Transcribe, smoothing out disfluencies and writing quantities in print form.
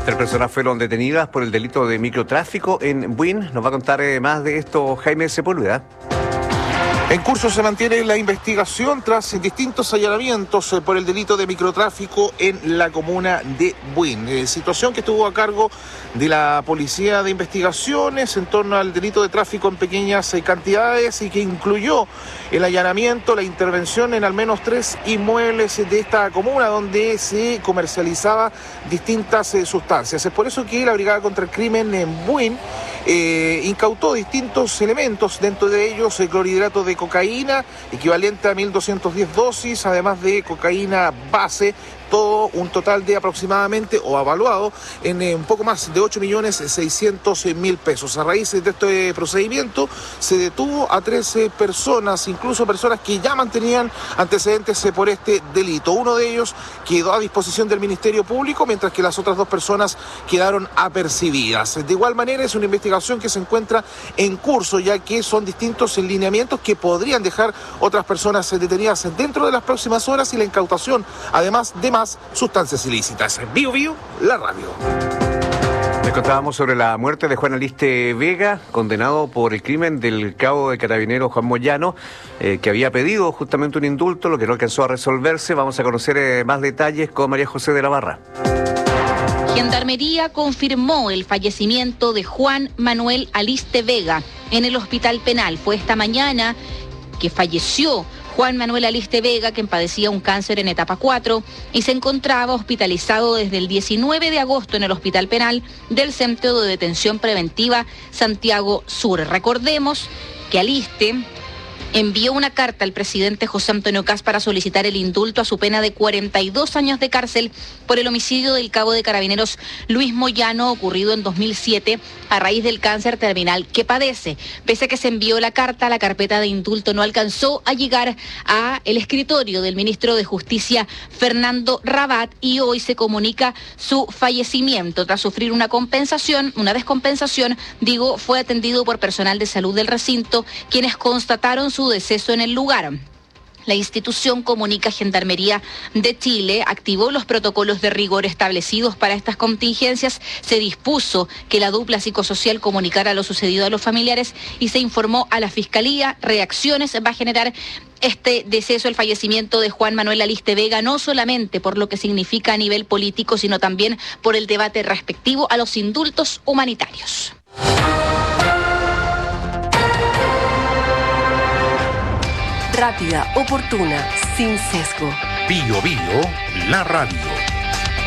Tres personas fueron detenidas por el delito de microtráfico en Buin. Nos va a contar más de esto Jaime Sepúlveda. En curso se mantiene la investigación tras distintos allanamientos por el delito de microtráfico en la comuna de Buin. Situación que estuvo a cargo de la Policía de Investigaciones en torno al delito de tráfico en pequeñas cantidades y que incluyó el allanamiento, la intervención en al menos 3 inmuebles de esta comuna donde se comercializaba distintas sustancias. Es por eso que la Brigada contra el Crimen en Buin incautó distintos elementos, dentro de ellos el clorhidrato de cocaína, equivalente a 1.210 dosis, además de cocaína base, todo un total de aproximadamente, o evaluado, en un poco más de 8.600.000 pesos. A raíz de este procedimiento se detuvo a 13 personas, incluso personas que ya mantenían antecedentes por este delito. Uno de ellos quedó a disposición del Ministerio Público, mientras que las otras 2 personas quedaron apercibidas. De igual manera, es una investigación que se encuentra en curso, ya que son distintos lineamientos que podrían dejar otras personas detenidas dentro de las próximas horas y la incautación, además de más sustancias ilícitas. Bio Bio, la radio. Les contábamos sobre la muerte de Juan Aliste Vega, condenado por el crimen del cabo de Carabineros Juan Moyano, que había pedido justamente un indulto, lo que no alcanzó a resolverse. Vamos a conocer más detalles con María José de la Barra. Gendarmería confirmó el fallecimiento de Juan Manuel Aliste Vega en el Hospital Penal. Fue esta mañana que falleció Juan Manuel Aliste Vega, quien padecía un cáncer en etapa 4 y se encontraba hospitalizado desde el 19 de agosto en el Hospital Penal del Centro de Detención Preventiva Santiago Sur. Recordemos que Aliste envió una carta al presidente José Antonio Kast para solicitar el indulto a su pena de 42 años de cárcel por el homicidio del cabo de Carabineros Luis Moyano, ocurrido en 2007 a raíz del cáncer terminal que padece. Pese a que se envió la carta, la carpeta de indulto no alcanzó a llegar a el escritorio del ministro de Justicia, Fernando Rabat, y hoy se comunica su fallecimiento. Tras sufrir una descompensación, fue atendido por personal de salud del recinto, quienes constataron su deceso en el lugar. La institución comunica Gendarmería de Chile activó los protocolos de rigor establecidos para estas contingencias. Se dispuso que la dupla psicosocial comunicara lo sucedido a los familiares y se informó a la Fiscalía. Reacciones va a generar este deceso, el fallecimiento de Juan Manuel Aliste Vega, no solamente por lo que significa a nivel político, sino también por el debate respectivo a los indultos humanitarios. Rápida, oportuna, sin sesgo. Bio Bio, la radio.